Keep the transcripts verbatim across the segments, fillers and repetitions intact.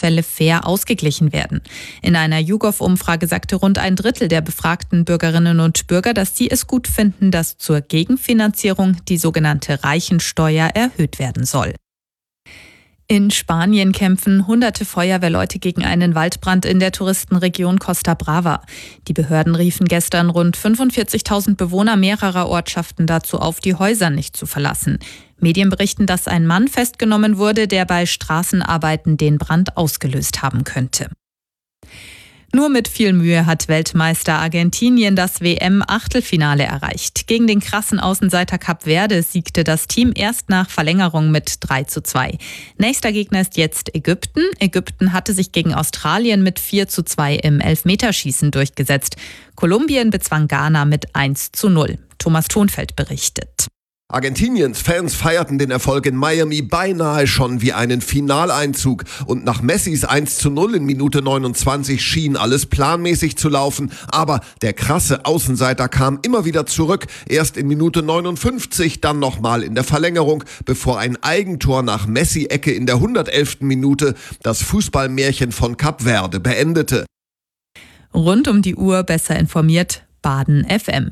Ausfälle fair ausgeglichen werden. In einer YouGov-Umfrage sagte rund ein Drittel der befragten Bürgerinnen und Bürger, dass sie es gut finden, dass zur Gegenfinanzierung die sogenannte Reichensteuer erhöht werden soll. In Spanien kämpfen hunderte Feuerwehrleute gegen einen Waldbrand in der Touristenregion Costa Brava. Die Behörden riefen gestern rund fünfundvierzigtausend Bewohner mehrerer Ortschaften dazu auf, die Häuser nicht zu verlassen. Medien berichten, dass ein Mann festgenommen wurde, der bei Straßenarbeiten den Brand ausgelöst haben könnte. Nur mit viel Mühe hat Weltmeister Argentinien das W M-Achtelfinale erreicht. Gegen den krassen Außenseiter Kap Verde siegte das Team erst nach Verlängerung mit drei zu zwei. Nächster Gegner ist jetzt Ägypten. Ägypten hatte sich gegen Australien mit vier zu zwei im Elfmeterschießen durchgesetzt. Kolumbien bezwang Ghana mit eins zu null. Thomas Thonfeld berichtet. Argentiniens Fans feierten den Erfolg in Miami beinahe schon wie einen Finaleinzug. Und nach Messis eins zu null in Minute neunundzwanzig schien alles planmäßig zu laufen. Aber der krasse Außenseiter kam immer wieder zurück. Erst in Minute neunundfünfzig, dann nochmal in der Verlängerung, bevor ein Eigentor nach Messi-Ecke in der hundertelften Minute das Fußballmärchen von Kap Verde beendete. Rund um die Uhr besser informiert, Baden F M.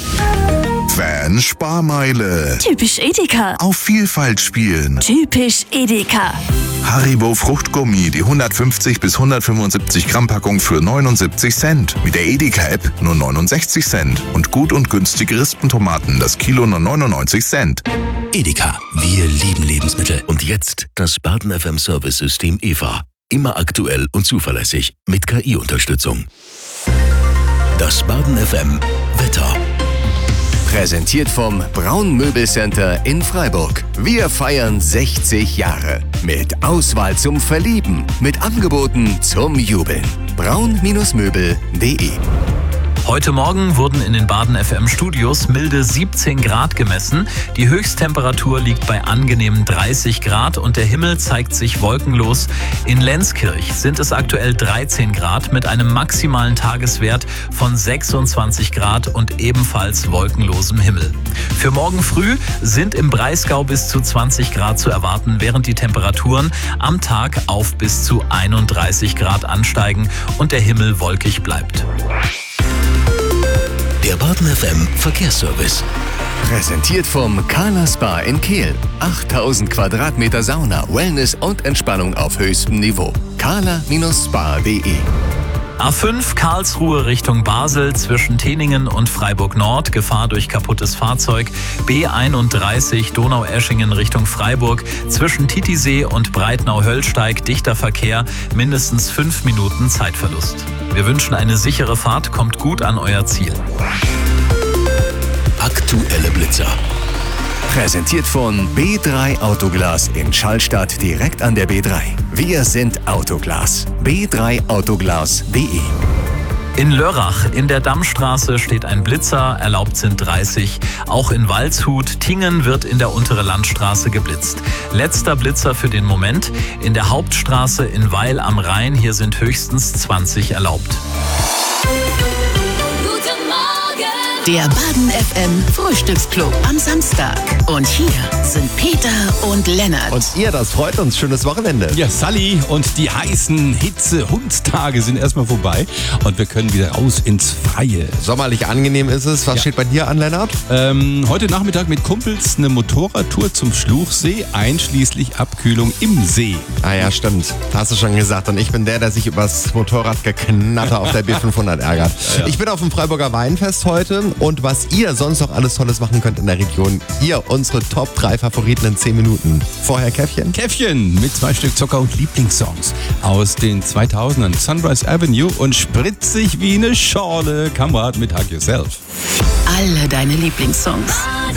Fan-Sparmeile. Typisch Edeka. Auf Vielfalt spielen. Typisch Edeka. Haribo Fruchtgummi, die hundertfünfzig bis hundertfünfundsiebzig Gramm Packung für neunundsiebzig Cent. Mit der Edeka-App nur neunundsechzig Cent. Und gut und günstige Rispentomaten, das Kilo nur neunundneunzig Cent. Edeka, wir lieben Lebensmittel. Und jetzt das Baden F M Service-System E V A. Immer aktuell und zuverlässig mit K I-Unterstützung. Das Baden F M Wetter. Präsentiert vom Braun Möbelcenter in Freiburg. Wir feiern sechzig Jahre. Mit Auswahl zum Verlieben. Mit Angeboten zum Jubeln. braun Möbel punkt de. Heute Morgen wurden in den Baden F M Studios milde siebzehn Grad gemessen. Die Höchsttemperatur liegt bei angenehmen dreißig Grad und der Himmel zeigt sich wolkenlos. In Lenzkirch sind es aktuell dreizehn Grad mit einem maximalen Tageswert von sechsundzwanzig Grad und ebenfalls wolkenlosem Himmel. Für morgen früh sind im Breisgau bis zu zwanzig Grad zu erwarten, während die Temperaturen am Tag auf bis zu einunddreißig Grad ansteigen und der Himmel wolkig bleibt. Der Baden F M Verkehrsservice. Präsentiert vom Kala Spa in Kehl. achttausend Quadratmeter Sauna, Wellness und Entspannung auf höchstem Niveau. kala Spa punkt de. A fünf Karlsruhe Richtung Basel zwischen Teningen und Freiburg Nord, Gefahr durch kaputtes Fahrzeug. B einunddreißig Donaueschingen Richtung Freiburg zwischen Titisee und Breitnau-Höllsteig, dichter Verkehr, mindestens fünf Minuten Zeitverlust. Wir wünschen eine sichere Fahrt, kommt gut an euer Ziel. Aktuelle Blitzer. Präsentiert von B drei Autoglas in Schallstadt direkt an der B drei. Wir sind Autoglas. b drei autoglas punkt de. In Lörrach in der Dammstraße steht ein Blitzer, erlaubt sind dreißig. Auch in Waldshut, Tingen wird in der untere Landstraße geblitzt. Letzter Blitzer für den Moment. In der Hauptstraße in Weil am Rhein, hier sind höchstens zwanzig erlaubt. Der Baden F M Frühstücksclub am Samstag. Und hier sind Peter und Lennart. Und ihr, das freut uns. Schönes Wochenende. Ja, Sally und die heißen Hitze-Hundstage sind erstmal vorbei und wir können wieder raus ins Freie. Sommerlich angenehm ist es. Was Ja. steht bei dir an, Lennart? Ähm, heute Nachmittag mit Kumpels eine Motorradtour zum Schluchsee, einschließlich Abkühlung im See. Ah ja, stimmt. Hast du schon gesagt. Und ich bin der, der sich übers Motorradgeknatter auf der B fünfhundert ärgert. Ja, ja. Ich bin auf dem Freiburger Weinfest heute. Und was ihr sonst noch alles Tolles machen könnt in der Region, hier unsere Top drei Favoriten in zehn Minuten. Vorher Käffchen. Käffchen mit zwei Stück Zucker und Lieblingssongs aus den zweitausendern. Sunrise Avenue und Spritzig wie eine Schorle. Kamerad mit Hug Yourself. Alle deine Lieblingssongs.